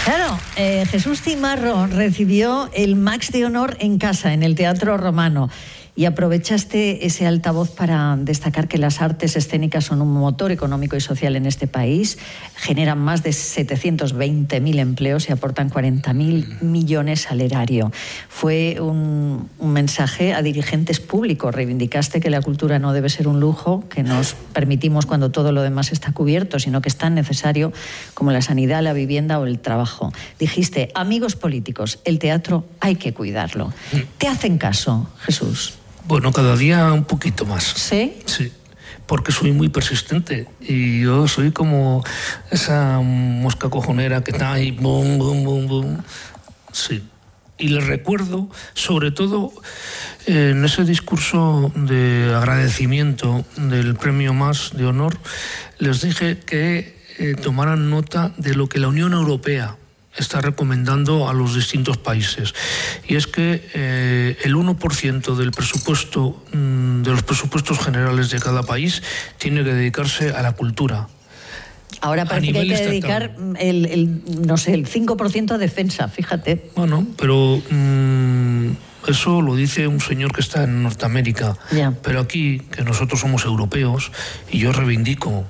Claro, Jesús Cimarro recibió el Max de Honor en casa, en el Teatro Romano. Y aprovechaste ese altavoz para destacar que las artes escénicas son un motor económico y social en este país, generan más de 720.000 empleos y aportan 40.000 millones al erario. Fue un mensaje a dirigentes públicos. Reivindicaste que la cultura no debe ser un lujo que nos permitimos cuando todo lo demás está cubierto, sino que es tan necesario como la sanidad, la vivienda o el trabajo. Dijiste, amigos políticos, el teatro hay que cuidarlo. ¿Te hacen caso, Jesús? Bueno, cada día un poquito más. ¿Sí? Sí, porque soy muy persistente y yo soy como esa mosca cojonera que está ahí, boom, boom, boom, boom. Sí, y les recuerdo, sobre todo en ese discurso de agradecimiento del premio Max de Honor, les dije que tomaran nota de lo que la Unión Europea está recomendando a los distintos países. Y es que el 1% del presupuesto, de los presupuestos generales de cada país, tiene que dedicarse a la cultura. Ahora parece que hay que dedicar el 5% a defensa, fíjate. Bueno, pero eso lo dice un señor que está en Norteamérica. Ya. Pero aquí, que nosotros somos europeos, y yo reivindico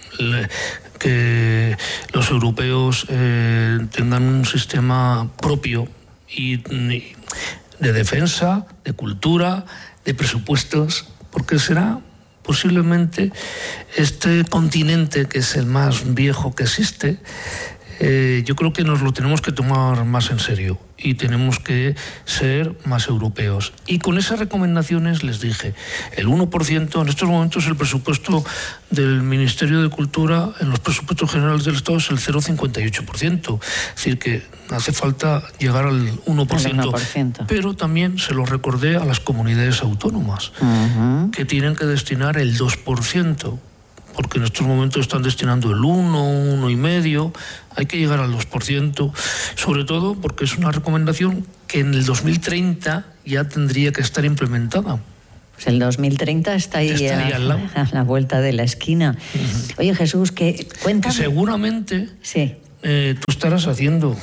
que los europeos tengan un sistema propio y de defensa, de cultura, de presupuestos, porque será posiblemente este continente, que es el más viejo que existe, yo creo que nos lo tenemos que tomar más en serio y tenemos que ser más europeos. Y con esas recomendaciones les dije, el 1% en estos momentos el presupuesto del Ministerio de Cultura en los presupuestos generales del Estado es el 0,58%. Es decir, que hace falta llegar al 1%. Pero también se lo recordé a las comunidades autónomas, que tienen que destinar el 2%. Porque en estos momentos están destinando el 1,5%, hay que llegar al 2%, sobre todo porque es una recomendación que en el 2030 ya tendría que estar implementada. Pues el 2030 está ahí al lado, a la vuelta de la esquina. Oye, Jesús, cuéntame. Que seguramente sí. Tú estarás haciendo.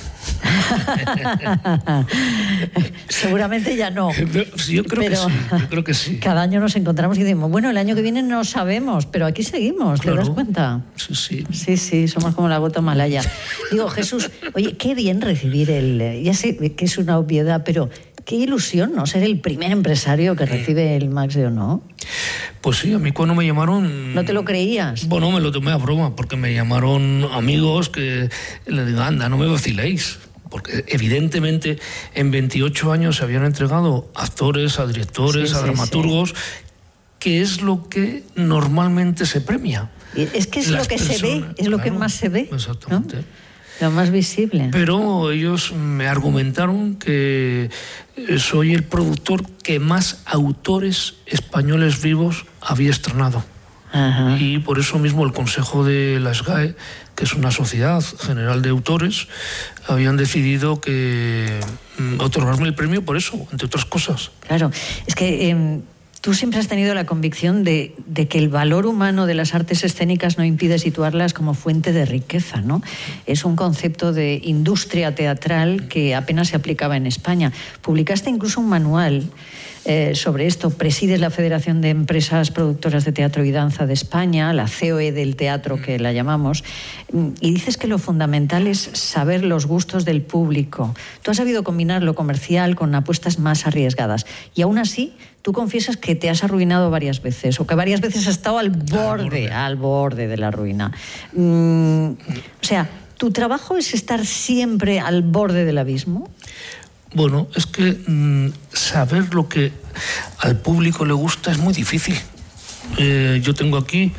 Seguramente ya no. Yo creo que sí. Cada año nos encontramos y decimos, bueno, el año que viene no sabemos, pero aquí seguimos, claro. ¿Te das cuenta? Sí, somos como la gota malaya. Digo, Jesús, oye, qué bien recibir ya sé que es una obviedad, pero qué ilusión, ¿no? Ser el primer empresario que recibe el Max de Honor. Pues sí, a mí cuando me llamaron... ¿No te lo creías? Bueno, me lo tomé a broma, porque me llamaron amigos que le digo, anda, no me vaciléis. Porque evidentemente en 28 años se habían entregado a actores, a directores, a dramaturgos, que es lo que normalmente se premia. Es que es lo que se ve, es lo que más se ve. Exactamente. ¿No? Lo más visible. Pero ellos me argumentaron que soy el productor que más autores españoles vivos había estrenado. Ajá. Y por eso mismo el Consejo de la SGAE, que es una sociedad general de autores, habían decidido que otorgarme el premio por eso, entre otras cosas. Claro, es que... Tú siempre has tenido la convicción de que el valor humano de las artes escénicas no impide situarlas como fuente de riqueza, ¿no? Es un concepto de industria teatral que apenas se aplicaba en España. Publicaste incluso un manual sobre esto. Presides la Federación de Empresas Productoras de Teatro y Danza de España, la COE del teatro que la llamamos, y dices que lo fundamental es saber los gustos del público. Tú has sabido combinar lo comercial con apuestas más arriesgadas y aún así tú confiesas que te has arruinado varias veces o que varias veces has estado al borde de la ruina. O sea, ¿tu trabajo es estar siempre al borde del abismo? Bueno, es que saber lo que al público le gusta es muy difícil. Yo tengo aquí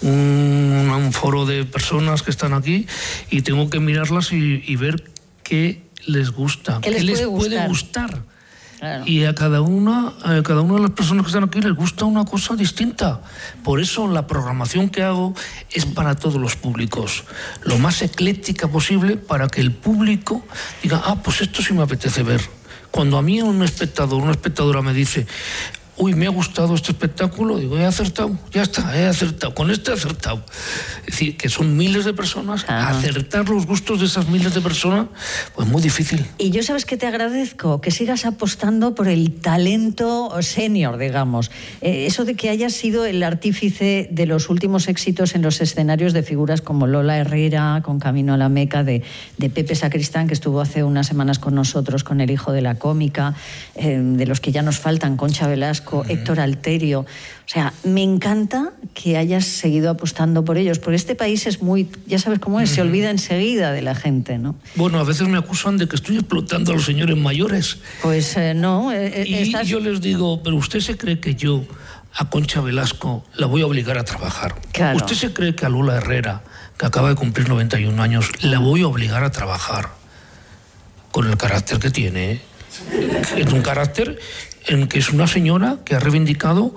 un foro de personas que están aquí y tengo que mirarlas y ver qué les gusta, qué les puede gustar. Claro. Y a cada una de las personas que están aquí les gusta una cosa distinta. Por eso la programación que hago es para todos los públicos, lo más ecléctica posible, para que el público diga, pues esto sí me apetece ver. Cuando a mí un espectador, una espectadora me dice, uy, me ha gustado este espectáculo, digo, he acertado, ya está, he acertado, con este he acertado. Es decir, que son miles de personas, acertar los gustos de esas miles de personas, pues muy difícil. Y yo, ¿sabes qué te agradezco? Que sigas apostando por el talento senior, digamos. Eso de que hayas sido el artífice de los últimos éxitos en los escenarios de figuras como Lola Herrera, con Camino a la Meca, de Pepe Sacristán, que estuvo hace unas semanas con nosotros, con El hijo de la cómica, de los que ya nos faltan, Concha Velasco, Héctor Alterio. O sea, me encanta que hayas seguido apostando por ellos, porque este país es muy, ya sabes cómo es, se olvida enseguida de la gente, ¿no? Bueno, a veces me acusan de que estoy explotando a los señores mayores. Pues no. Y yo les digo, pero usted se cree que yo a Concha Velasco la voy a obligar a trabajar. Claro. ¿Usted se cree que a Lola Herrera, que acaba de cumplir 91 años, la voy a obligar a trabajar? Con el carácter que tiene. Es un carácter en que es una señora que ha reivindicado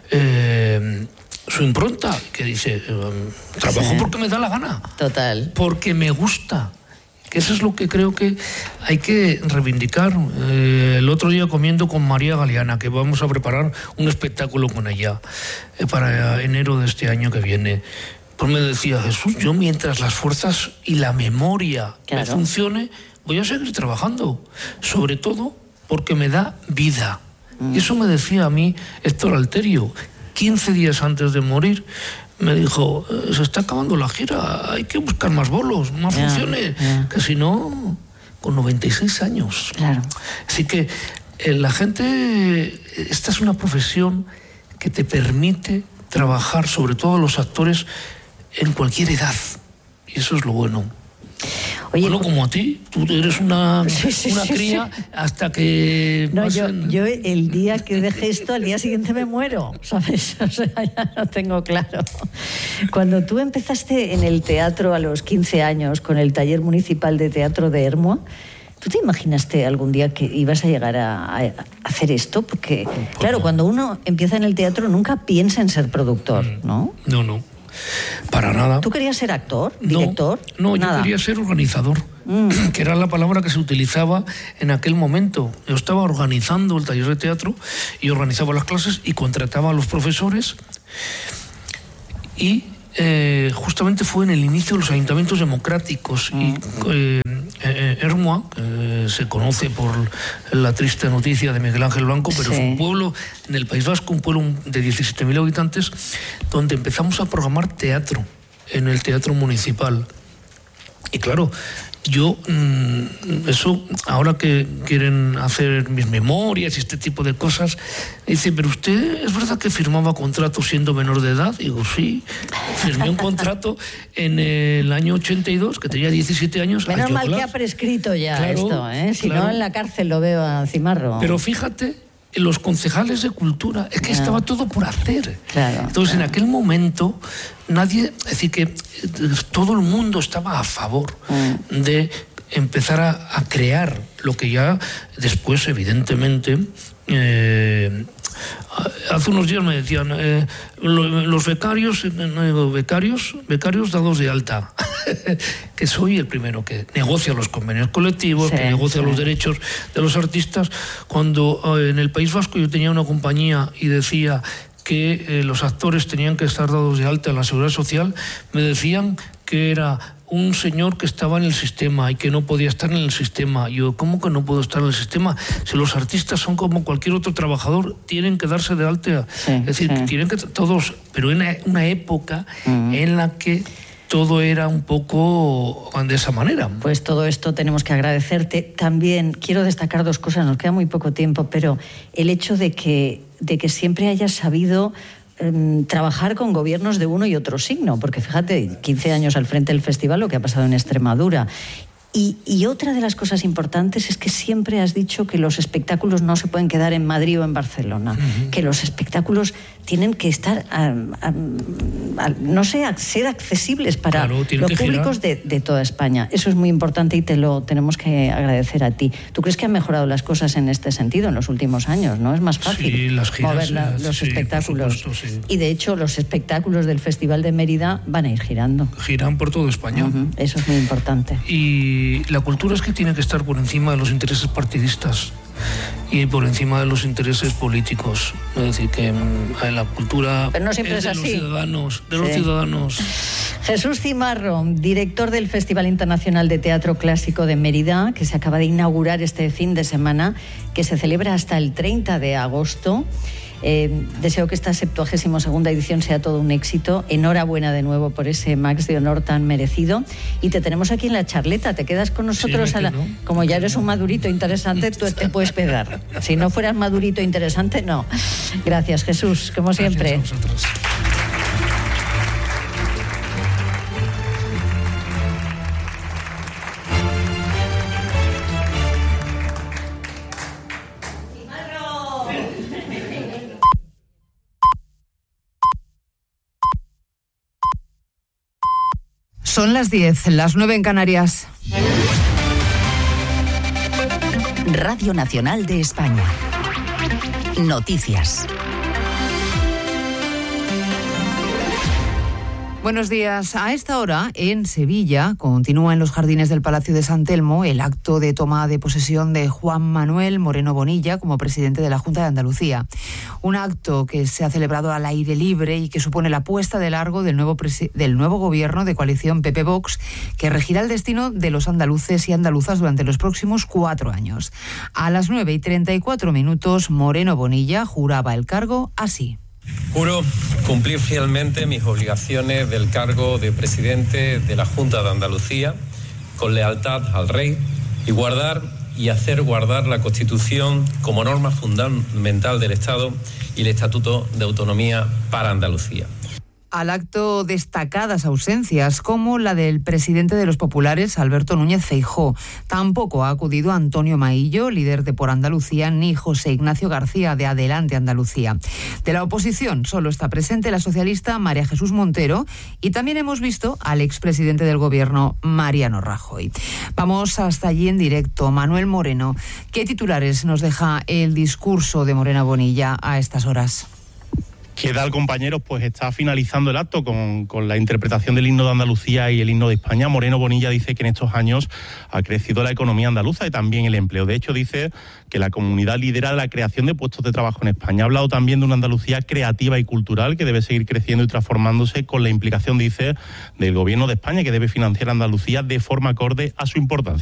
su impronta, que dice, trabajo porque me da la gana. Total. Porque me gusta. Que eso es lo que creo que hay que reivindicar. El otro día comiendo con María Galeana, que vamos a preparar un espectáculo con ella para enero de este año que viene. Pues me decía, Jesús, yo mientras las fuerzas y la memoria me funcione, voy a seguir trabajando. Sobre todo porque me da vida. Y eso me decía a mí Héctor Alterio. 15 días antes de morir me dijo, se está acabando la gira, hay que buscar más bolos, más funciones, que si no, con 96 años. Claro. Así que la gente, esta es una profesión que te permite trabajar, sobre todo los actores, en cualquier edad. Y eso es lo bueno. Oye, bueno, como a ti, tú eres una cría hasta que... No, yo el día que deje esto, al día siguiente me muero, ¿sabes? O sea, ya lo tengo claro. Cuando tú empezaste en el teatro a los 15 años con el taller municipal de teatro de Ermua, ¿tú te imaginaste algún día que ibas a llegar a hacer esto? Porque, claro, cuando uno empieza en el teatro nunca piensa en ser productor, ¿no? No. Para nada. ¿Tú querías ser actor, director? No, yo quería ser organizador, que era la palabra que se utilizaba en aquel momento. Yo estaba organizando el taller de teatro y organizaba las clases y contrataba a los profesores y justamente fue en el inicio de los ayuntamientos democráticos y Ermua, se conoce por la triste noticia de Miguel Ángel Blanco, pero es un pueblo en el País Vasco, un pueblo de 17.000 habitantes, donde empezamos a programar teatro en el teatro municipal. Y claro, yo, eso, ahora que quieren hacer mis memorias y este tipo de cosas, dice, pero usted, ¿es verdad que firmaba contratos siendo menor de edad? Digo, sí, firmé un contrato en el año 82, que tenía 17 años. Menos mal que ha prescrito ya esto, ¿eh? Si no, en la cárcel lo veo a Cimarro. Pero fíjate, los concejales de cultura, es que estaba todo por hacer. Entonces, en aquel momento, nadie, es decir, que todo el mundo estaba a favor de empezar a crear lo que ya después, evidentemente, hace unos días me decían, los becarios dados de alta, que soy el primero que negocia los convenios colectivos, que negocia los derechos de los artistas. Cuando en el País Vasco yo tenía una compañía y decía que los actores tenían que estar dados de alta en la Seguridad Social, me decían que era un señor que estaba en el sistema y que no podía estar en el sistema. Yo, ¿cómo que no puedo estar en el sistema? Si los artistas son como cualquier otro trabajador, tienen que darse de alta. Es decir, tienen que todos, pero en una época en la que todo era un poco de esa manera. Pues todo esto tenemos que agradecerte. También quiero destacar dos cosas, nos queda muy poco tiempo, pero el hecho de que siempre hayas sabido trabajar con gobiernos de uno y otro signo, porque fíjate, 15 años al frente del festival, lo que ha pasado en Extremadura. Y otra de las cosas importantes es que siempre has dicho que los espectáculos no se pueden quedar en Madrid o en Barcelona, que los espectáculos tienen que estar, ser accesibles para los públicos de toda España. Eso es muy importante y te lo tenemos que agradecer a ti. ¿Tú crees que han mejorado las cosas en este sentido en los últimos años? ¿No? Es más fácil mover los espectáculos. Por supuesto, sí. Y de hecho los espectáculos del Festival de Mérida van a ir girando. Giran por toda España. Eso es muy importante. Y la cultura es que tiene que estar por encima de los intereses partidistas. y por encima de los intereses políticos. Es decir, que la cultura pero no siempre es de así. Los ciudadanos. Jesús Cimarro, director del Festival Internacional de Teatro Clásico de Mérida, que se acaba de inaugurar este fin de semana, que se celebra hasta el 30 de agosto. Deseo que esta 72ª edición sea todo un éxito. Enhorabuena de nuevo por ese Max de honor tan merecido. Y te tenemos aquí en la charleta. ¿Te quedas con nosotros? Sí, como ya eres un madurito interesante, tú te puedes quedar. Si no fueras madurito interesante, no. Gracias, Jesús, como siempre. Gracias a vosotros. Son las 10, las 9 en Canarias. Radio Nacional de España. Noticias. Buenos días. A esta hora, en Sevilla, continúa en los jardines del Palacio de San Telmo el acto de toma de posesión de Juan Manuel Moreno Bonilla como presidente de la Junta de Andalucía. Un acto que se ha celebrado al aire libre y que supone la puesta de largo del nuevo gobierno de coalición PP-Vox, que regirá el destino de los andaluces y andaluzas durante los próximos 4 años. A las 9:34, Moreno Bonilla juraba el cargo así. Juro cumplir fielmente mis obligaciones del cargo de presidente de la Junta de Andalucía, con lealtad al Rey, y guardar y hacer guardar la Constitución como norma fundamental del Estado y el Estatuto de Autonomía para Andalucía. Al acto destacadas ausencias, como la del presidente de los populares, Alberto Núñez Feijóo. Tampoco ha acudido Antonio Maillo, líder de Por Andalucía, ni José Ignacio García, de Adelante Andalucía. De la oposición solo está presente la socialista María Jesús Montero, y también hemos visto al expresidente del gobierno, Mariano Rajoy. Vamos hasta allí en directo. Manuel Moreno, ¿qué titulares nos deja el discurso de Moreno Bonilla a estas horas? ¿Qué tal, compañeros? Pues está finalizando el acto con la interpretación del himno de Andalucía y el himno de España. Moreno Bonilla dice que en estos años ha crecido la economía andaluza y también el empleo. De hecho, dice que la comunidad lidera la creación de puestos de trabajo en España. Ha hablado también de una Andalucía creativa y cultural que debe seguir creciendo y transformándose, con la implicación, dice, del gobierno de España, que debe financiar a Andalucía de forma acorde a su importancia.